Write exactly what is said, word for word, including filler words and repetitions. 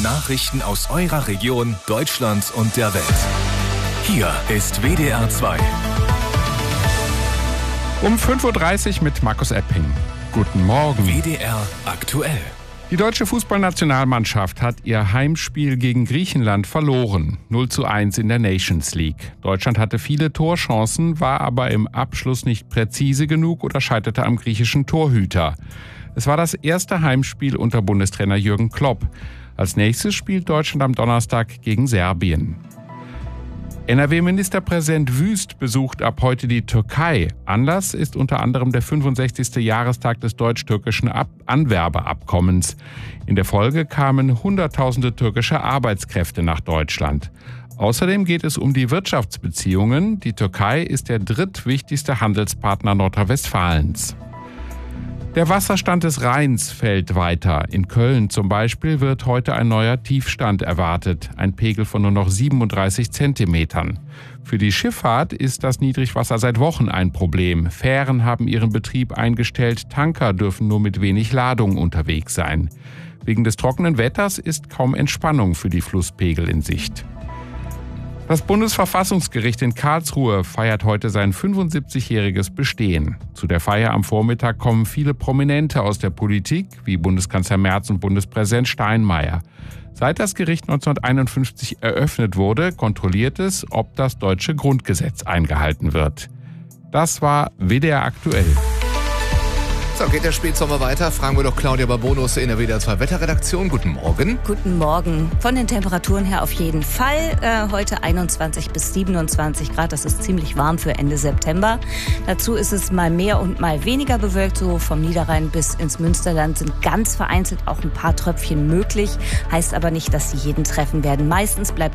Nachrichten aus eurer Region, Deutschland und der Welt. Hier ist W D R zwei. Um fünf Uhr dreißig mit Markus Epping. Guten Morgen. W D R aktuell. Die deutsche Fußballnationalmannschaft hat ihr Heimspiel gegen Griechenland verloren. null zu eins in der Nations League. Deutschland hatte viele Torchancen, war aber im Abschluss nicht präzise genug oder scheiterte am griechischen Torhüter. Es war das erste Heimspiel unter Bundestrainer Jürgen Klopp. Als nächstes spielt Deutschland am Donnerstag gegen Serbien. N R W-Ministerpräsident Wüst besucht ab heute die Türkei. Anlass ist unter anderem der fünfundsechzigste Jahrestag des deutsch-türkischen Ab- Anwerbeabkommens. In der Folge kamen Hunderttausende türkische Arbeitskräfte nach Deutschland. Außerdem geht es um die Wirtschaftsbeziehungen. Die Türkei ist der drittwichtigste Handelspartner Nordrhein-Westfalens. Der Wasserstand des Rheins fällt weiter. In Köln zum Beispiel wird heute ein neuer Tiefstand erwartet, ein Pegel von nur noch siebenunddreißig Zentimetern. Für die Schifffahrt ist das Niedrigwasser seit Wochen ein Problem. Fähren haben ihren Betrieb eingestellt, Tanker dürfen nur mit wenig Ladung unterwegs sein. Wegen des trockenen Wetters ist kaum Entspannung für die Flusspegel in Sicht. Das Bundesverfassungsgericht in Karlsruhe feiert heute sein fünfundsiebzigjähriges Bestehen. Zu der Feier am Vormittag kommen viele Prominente aus der Politik, wie Bundeskanzler Merz und Bundespräsident Steinmeier. Seit das Gericht neunzehnhunderteinundfünfzig eröffnet wurde, kontrolliert es, ob das deutsche Grundgesetz eingehalten wird. Das war W D R aktuell. So, geht der Spätsommer weiter? Fragen wir doch Claudia Babonus in der W D R zwei Wetterredaktion. Guten Morgen. Guten Morgen. Von den Temperaturen her auf jeden Fall. Äh, heute einundzwanzig bis siebenundzwanzig Grad. Das ist ziemlich warm für Ende September. Dazu ist es mal mehr und mal weniger bewölkt. So vom Niederrhein bis ins Münsterland sind ganz vereinzelt auch ein paar Tröpfchen möglich. Heißt aber nicht, dass sie jeden treffen werden. Meistens bleibt